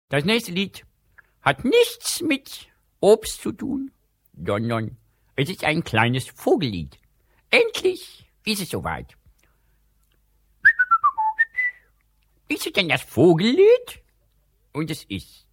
Das nächste Lied hat nichts mit Obst zu tun, sondern es ist ein kleines Vogellied. Endlich ist es soweit. Ist es denn das Vogellied? Und es ist